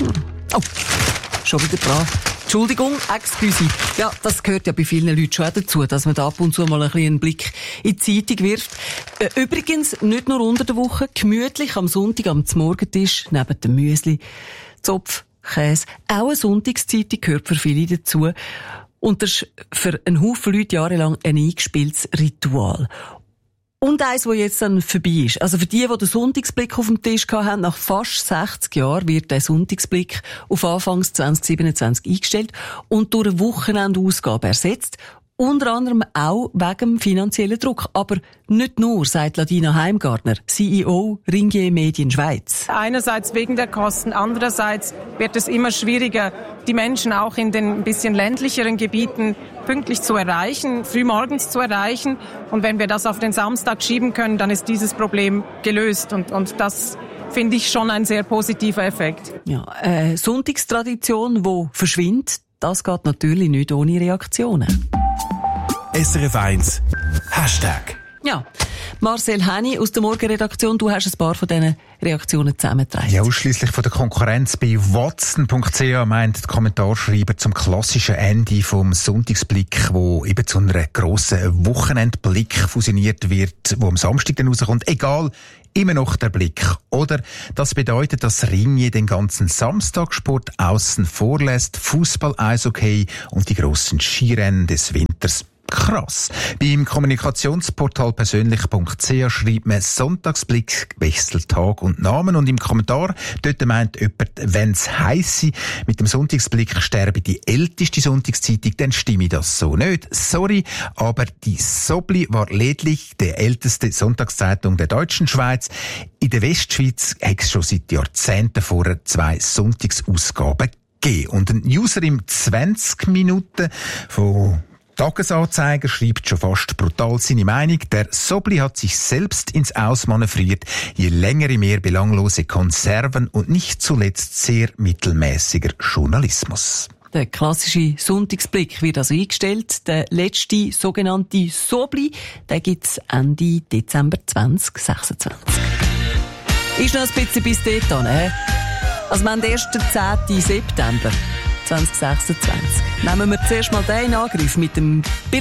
Oh, schon wieder dran. Entschuldigung, excuse. Ja, das gehört ja bei vielen Leuten schon auch dazu, dass man da ab und zu mal ein bisschen einen Blick in die Zeitung wirft. Übrigens, nicht nur unter der Woche, gemütlich am Sonntag am Morgentisch, neben dem Müsli, Zopf, Käse. Auch eine Sonntagszeitung gehört für viele dazu. Und das ist für einen Haufen Leute jahrelang ein eingespieltes Ritual. Und eins, das jetzt dann vorbei ist. Also für die den Sonntagsblick auf dem Tisch hatten, nach fast 60 Jahren wird der Sonntagsblick auf Anfangs 2027 eingestellt und durch eine Wochenendausgabe ersetzt. Unter anderem auch wegen dem finanziellen Druck. Aber nicht nur, sagt Ladina Heimgartner, CEO Ringier Medien Schweiz. Einerseits wegen der Kosten, andererseits wird es immer schwieriger, die Menschen auch in den ein bisschen ländlicheren Gebieten pünktlich zu erreichen, frühmorgens zu erreichen. Und wenn wir das auf den Samstag schieben können, dann ist dieses Problem gelöst. Und das finde ich schon ein sehr positiver Effekt. Ja, Sonntagstradition, die verschwindet, das geht natürlich nicht ohne Reaktionen. SRF 1 Hashtag. Ja, Marcel Henny aus der Morgenredaktion, du hast ein paar von diesen Reaktionen zusammengetragen. Ja, ausschliesslich von der Konkurrenz bei Watson.ch meint der Kommentarschreiber zum klassischen Ende vom Sonntagsblick, wo eben zu einer grossen Wochenendblick fusioniert wird, wo am Samstag dann rauskommt. Egal, immer noch der Blick. Oder das bedeutet, dass Ringier den ganzen Samstagsport außen vorlässt, Fußball, Eishockey und die grossen Skirennen des Winters. Krass. Beim Kommunikationsportal persönlich.ch schreibt man Sonntagsblick, wechselt Tag und Namen und im Kommentar dort meint jemand, wenn's heisse, mit dem Sonntagsblick sterbe die älteste Sonntagszeitung, dann stimme das so nicht. Sorry, aber die Sobli war lediglich die älteste Sonntagszeitung der deutschen Schweiz. In der Westschweiz hat es schon seit Jahrzehnten vorher 2 Sonntagsausgaben gegeben. Und ein User im 20 Minuten von Tagesanzeiger schreibt schon fast brutal seine Meinung. Der Sobli hat sich selbst ins Ausmanövriert, je länger, je mehr belanglose Konserven und nicht zuletzt sehr mittelmäßiger Journalismus. Der klassische Sonntagsblick wird also eingestellt. Der letzte sogenannte Sobli, den gibt's Ende Dezember 2026. Ist noch ein bisschen bis dahin, Also wir haben erst den 10. September 2026. Nehmen wir zuerst mal den in Angriff mit dem